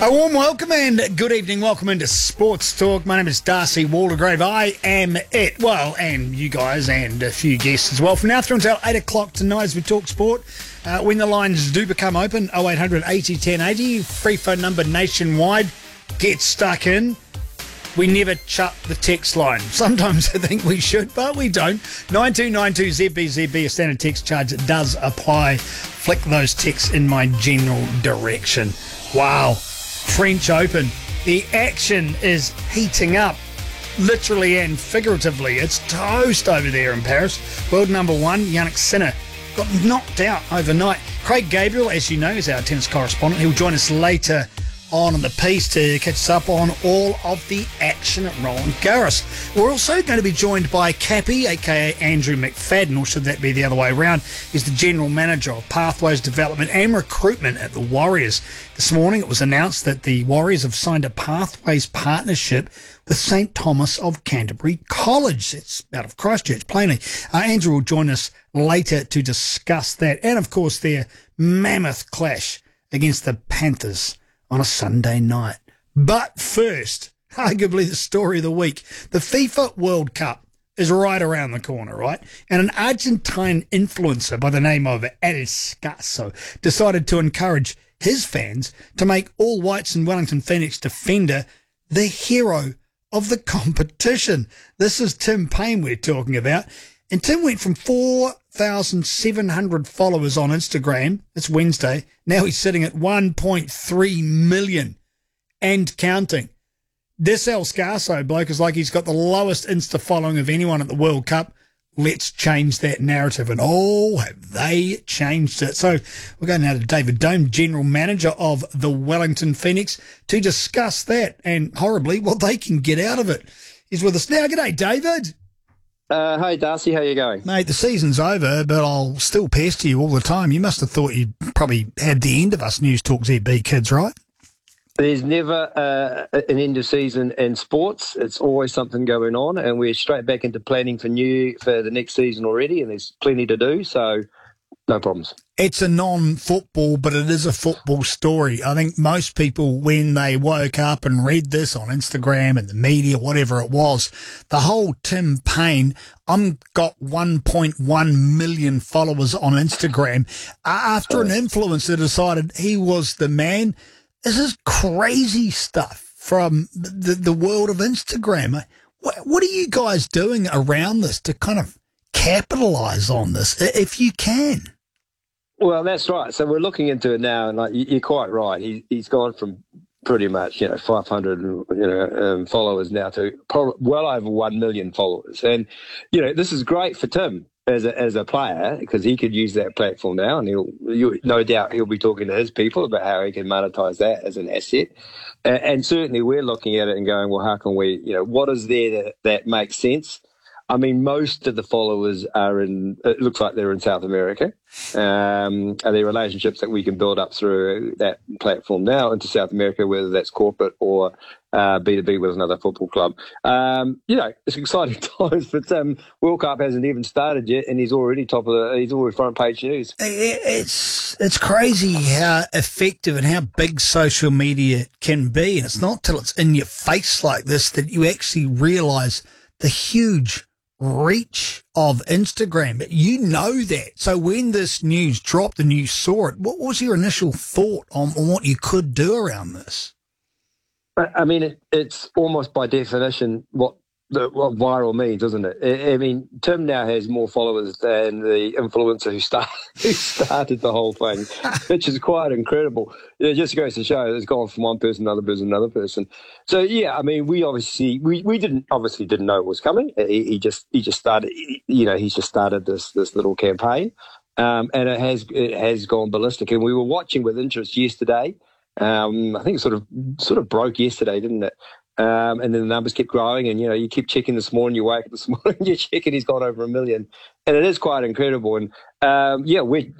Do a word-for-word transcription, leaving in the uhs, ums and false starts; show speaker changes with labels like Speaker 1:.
Speaker 1: A warm welcome and good evening. Welcome into Sports Talk. My name is Darcy Waldegrave. I am it. Well, and you guys and a few guests as well. From now through until eight o'clock tonight as we talk sport. Uh, when the lines do become open, oh eight hundred eighty ten eighty. Free phone number nationwide. Get stuck in. We never shut the text line. Sometimes I think we should, but we don't. nine two nine two Z B Z B, a standard text charge that does apply. Flick those texts in my general direction. Wow. French Open. The action is heating up, literally and figuratively. It's toast over there in Paris. World number one, Jannik Sinner, got knocked out overnight. Craig Gabriel, as you know, is our tennis correspondent. He'll join us later on in the piece to catch us up on all of the action at Roland Garros. We're also going to be joined by Cappy, aka Andrew McFadden, or should that be the other way around. He's the General Manager of Pathways Development and Recruitment at the Warriors. This morning it was announced that the Warriors have signed a Pathways partnership with Saint Thomas of Canterbury College. It's out of Christchurch, plainly. Uh, Andrew will join us later to discuss that, and of course their mammoth clash against the Panthers on a Sunday night. But first, arguably the story of the week, the FIFA World Cup is right around the corner, right? And an Argentine influencer by the name of El Scasso decided to encourage his fans to make all whites and Wellington Phoenix defender the hero of the competition. This is Tim Payne we're talking about. And Tim went from four thousand seven hundred followers on Instagram, it's Wednesday, now he's sitting at one point three million and counting. This El Scasso bloke is like he's got the lowest Insta following of anyone at the World Cup. Let's change that narrative. And oh, have they changed it. So we're going now to David Dome, General Manager of the Wellington Phoenix, to discuss that and horribly what they can get out of it. He's with us now. G'day, David.
Speaker 2: Uh, hey, Darcy, how you going?
Speaker 1: Mate, the season's over, but I'll still pester you all the time. You must have thought you'd probably had the end of us News Talk Z B kids, right?
Speaker 2: There's never uh, an end of season in sports. It's always something going on, and we're straight back into planning for new for the next season already, and there's plenty to do, so no problems.
Speaker 1: It's a non-football, but it is a football story. I think most people, when they woke up and read this on Instagram and the media, whatever it was, the whole Tim Payne, I'm got one point one million followers on Instagram, after an influencer decided he was the man. This is crazy stuff from the, the world of Instagram. What, what are you guys doing around this to kind of capitalize on this, if you can?
Speaker 2: Well, that's right. So we're looking into it now, and like you're quite right. He, he's gone from pretty much, you know, five hundred, you know, um, followers now to probably well over one million followers. And, you know, this is great for Tim as a, as a player, because he could use that platform now, and he'll, you, no doubt he'll be talking to his people about how he can monetize that as an asset. Uh, and certainly we're looking at it and going, well, how can we, you know, what is there that, that makes sense? I mean, most of the followers are in, it looks like they're in South America. Um, are there relationships that we can build up through that platform now into South America, whether that's corporate or uh, B two B with another football club? Um, you know, it's exciting times, but um, World Cup hasn't even started yet, and he's already top of the, he's already front page news.
Speaker 1: It's, it's crazy how effective and how big social media can be. And it's not till it's in your face like this that you actually realise the huge reach of Instagram. You know that. So when this news dropped and you saw it, what was your initial thought on, on what you could do around this?
Speaker 2: I mean, it, it's almost by definition what the, what viral means, isn't it? I, I mean, Tim now has more followers than the influencer who, start, who started the whole thing, which is quite incredible. It just goes to show it's gone from one person, another person, another person. So yeah, I mean, we obviously we, we didn't obviously didn't know it was coming. He, he just he just started, you know, he's just started this this little campaign, um, and it has it has gone ballistic. And we were watching with interest yesterday. Um, I think it sort of sort of broke yesterday, didn't it? Um, and then the numbers kept growing, and you know, you keep checking this morning, you wake up this morning, you're checking, he's got over a million, and it is quite incredible. And um, yeah, we